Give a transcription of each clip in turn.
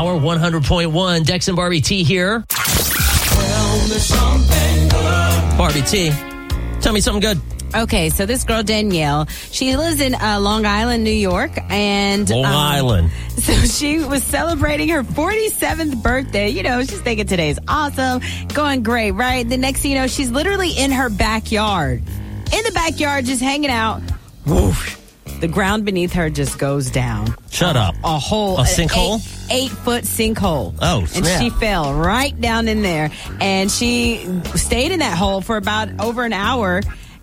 hour, 100.1. Dex and Barbie T here. Barbie T, tell me something good. Okay, so this girl, Danielle, she lives in Long Island, New York. And Long Island. So she was celebrating her 47th birthday. You know, she's thinking today's awesome, going great, right? The next thing you know, she's literally in her backyard. In the backyard, just hanging out. Woof. The ground beneath her just goes down. Shut up. A hole. A sinkhole? 8-foot sinkhole. Oh, snap. And she fell right down in there. And she stayed in that hole for about over an hour,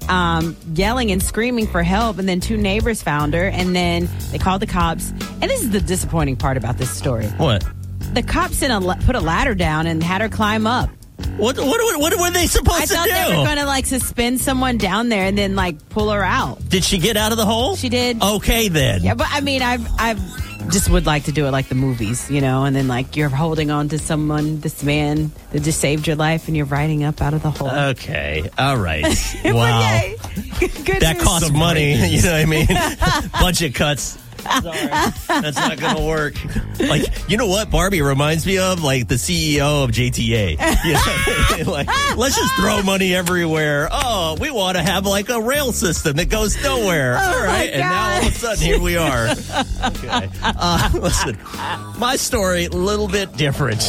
yelling and screaming for help. And then 2 neighbors found her. And then they called the cops. And this is the disappointing part about this story. What? The cops put a ladder down and had her climb up. What were they supposed to do? I thought they were going to, suspend someone down there and then, pull her out. Did she get out of the hole? She did. Okay, then. Yeah, but, I mean, I just would like to do it like the movies, you know, and then, you're holding on to someone, this man that just saved your life, and you're riding up out of the hole. Okay. All right. Wow. Good that news. costs money. You know what I mean? Budget cuts. Sorry. That's not going to work. You know what Barbie reminds me of? The CEO of JTA. You know? Let's just throw money everywhere. Oh, we want to have a rail system that goes nowhere. All right. And now all of a sudden, here we are. Okay. Listen, my story, a little bit different.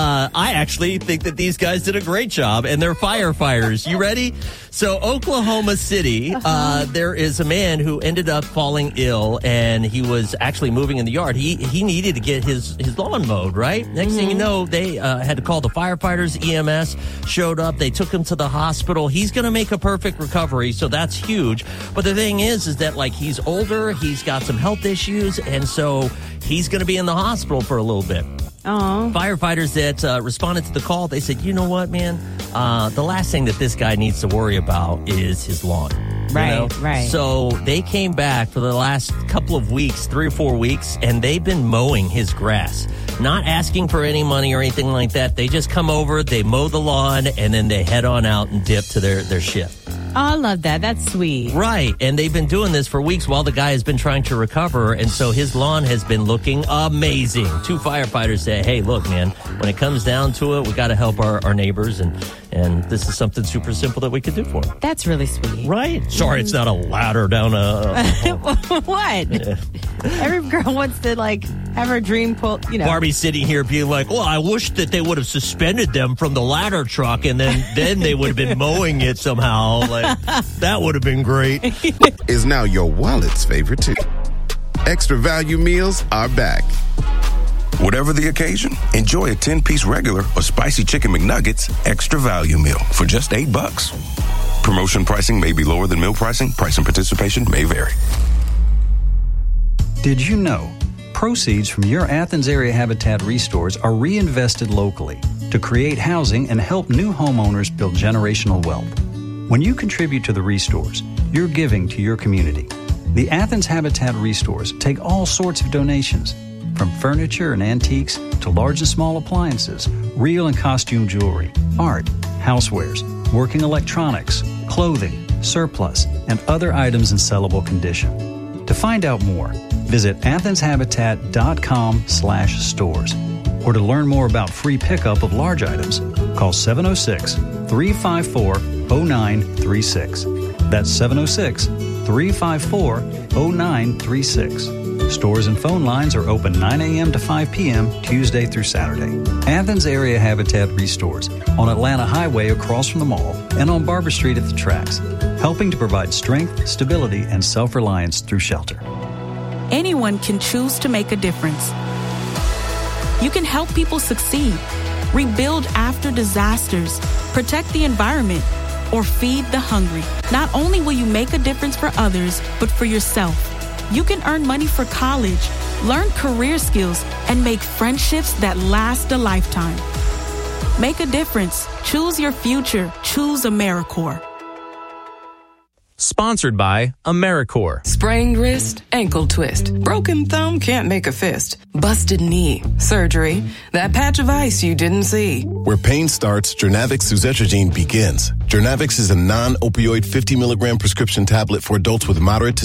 I actually think that these guys did a great job, and they're firefighters. You ready? So, Oklahoma City, there is a man who ended up falling ill, and he was actually moving in the yard. He needed to get his lawn mowed, right? Next thing you know, they had to call the firefighters. EMS showed up. They took him to the hospital. He's going to make a perfect recovery, so that's huge. But the thing is that, he's older, he's got some health issues, and so he's going to be in the hospital for a little bit. Aww. Firefighters that responded to the call, they said, you know what, man? The last thing that this guy needs to worry about is his lawn. Right. So they came back for the last couple of weeks, 3 or 4 weeks, and they've been mowing his grass. Not asking for any money or anything like that. They just come over, they mow the lawn, and then they head on out and dip to their shift. Oh, I love that. That's sweet. Right. And they've been doing this for weeks while the guy has been trying to recover. And so his lawn has been looking amazing. 2 firefighters say, hey, look, man, when it comes down to it, we got to help our neighbors. And this is something super simple that we could do for them. That's really sweet. Right. Sorry, it's not a ladder down a What? Yeah. Every girl wants to, have her dream pull, Barbie sitting here being well, I wish that they would have suspended them from the ladder truck and then they would have been mowing it somehow. That would have been great. Is now your wallet's favorite too. Extra value meals are back. Whatever the occasion, enjoy a 10-piece regular or spicy chicken McNuggets extra value meal for just $8. Promotion pricing may be lower than meal pricing. Price and participation may vary. Did you know proceeds from your Athens area Habitat restores are reinvested locally to create housing and help new homeowners build generational wealth? When you contribute to the restores, you're giving to your community. The Athens Habitat restores take all sorts of donations, from furniture and antiques to large and small appliances, real and costume jewelry, art, housewares, working electronics, clothing, surplus, and other items in sellable condition. To find out more, visit athenshabitat.com/stores. Or to learn more about free pickup of large items, call 706-354-0936. That's 706-354-0936. Stores and phone lines are open 9 a.m. to 5 p.m. Tuesday through Saturday. Athens Area Habitat Restores on Atlanta Highway across from the mall and on Barber Street at the tracks, helping to provide strength, stability, and self-reliance through shelter. Anyone can choose to make a difference. You can help people succeed, rebuild after disasters, protect the environment, or feed the hungry. Not only will you make a difference for others, but for yourself. You can earn money for college, learn career skills, and make friendships that last a lifetime. Make a difference. Choose your future. Choose AmeriCorps. Sponsored by AmeriCorps. Sprained wrist, ankle twist, broken thumb, can't make a fist, busted knee, surgery, that patch of ice you didn't see. Where pain starts, Journavx suzetrigine begins. Journavx is a non-opioid 50 milligram prescription tablet for adults with moderate to